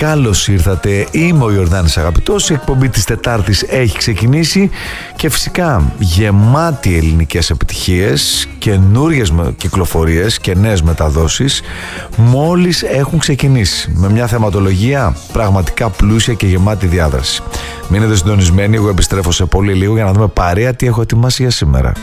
Καλώς ήρθατε, είμαι ο Ιορδάνης Αγαπητός. Η εκπομπή της Τετάρτης έχει ξεκινήσει και φυσικά γεμάτη ελληνικές επιτυχίες, καινούριες κυκλοφορίες και νέες μεταδόσεις μόλις έχουν ξεκινήσει, με μια θεματολογία πραγματικά πλούσια και γεμάτη διάδραση. Μείνετε συντονισμένοι, εγώ επιστρέφω σε πολύ λίγο για να δούμε παρέα τι έχω ετοιμάσει για σήμερα.